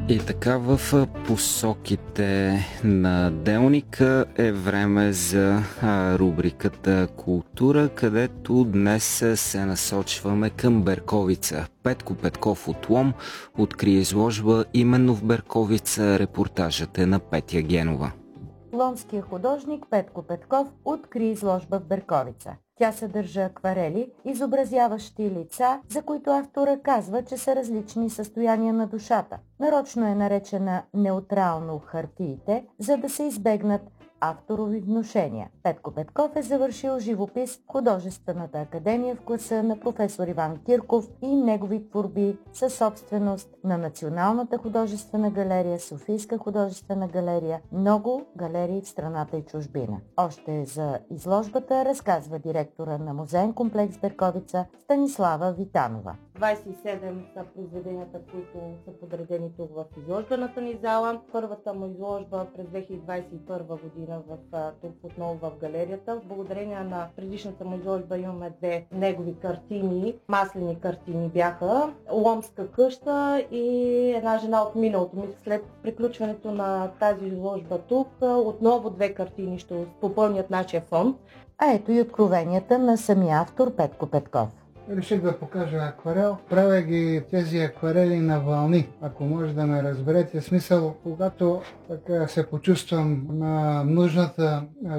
И така в посоките на Делника е време за рубриката Култура, където днес се насочваме към Берковица. Петко Петков от Лом откри изложба именно в Берковица. Репортажът е на Петя Генова. Ломският художник Петко Петков откри изложба в Берковица. Тя съдържа акварели, изобразяващи лица, за които автора казва, че са различни състояния на душата. Нарочно е наречена неутрално хартиите, за да се избегнат авторови внушения. Петко Петков е завършил живопис в Художествената академия в класа на професор Иван Кирков и негови творби са собственост на Националната художествена галерия, Софийска художествена галерия, много галерии в страната и чужбина. Още за изложбата разказва директора на музеен комплекс Берковица Станислава Витанова. 27 са произведенията, които са подредени тук в изложбената ни зала. Първата му изложба през 2021 година тук отново в галерията. Благодарение на предишната му изложба имаме две негови картини, маслени картини бяха. Ломска къща и една жена от миналото. Мисля, след приключването на тази изложба тук, отново две картини ще попълнят нашия фонд. А ето и откровенията на самия автор Петко Петков. Реших да покажа акварел. Правя ги тези акварели на вълни, ако може да ме разберете. Смисъл, когато така се почувствам на нужната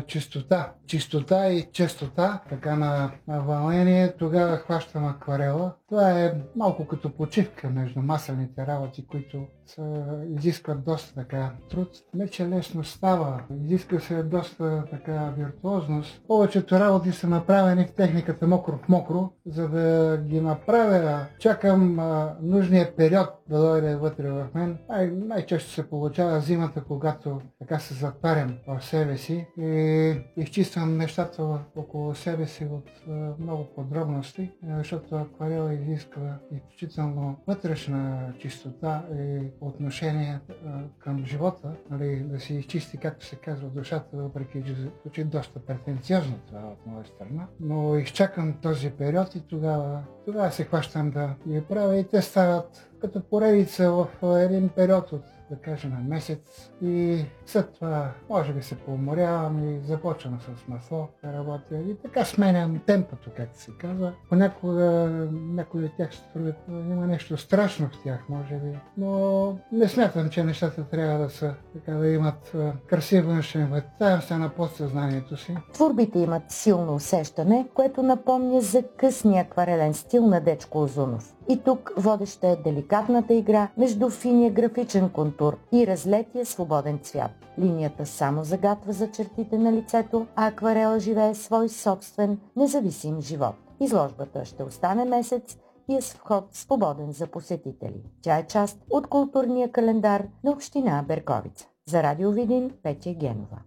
чистота и честота, така на вълнение, тогава хващам акварела. Това е малко като почивка между маслените работи, които изискват доста така труд. Не че лесно става, изисква се доста така виртуозност. Повечето работи са направени в техниката мокро в мокро, за да ги направя. Чакам нужния период да дойде вътре в мен. Най-често се получава зимата, когато така се затварям в себе си и изчиствам нещата около себе си от много подробности, защото акварел изисква изключително вътрешна чистота и отношение към живота, нали, да се изчисти, както се казва, душата, въпреки че звучи доста претенциозно това от моя страна. Но изчакам този период и тогава се хващам да ги правя и те стават като поредица в един период от, да кажем, месец и след това може би се поуморявам и започвам с масло да работя и така сменям темпото, както се казва. Понякога някои от тях има нещо страшно в тях, може би, но не смятам, че нещата трябва да са така, да имат красив външен вид. Ставям се на подсъзнанието си. Творбите имат силно усещане, което напомня за късния акварелен стил на Дечко Узунов. И тук водеща е деликатната игра между финия графичен контур и разлетия свободен цвят. Линията само загатва за чертите на лицето, а акварела живее свой собствен, независим живот. Изложбата ще остане месец и е с вход свободен за посетители. Тя е част от културния календар на община Берковица. За Радио Видин, Петя Генова.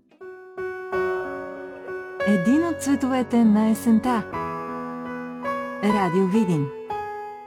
Един от цветовете на есента. Радио Видин.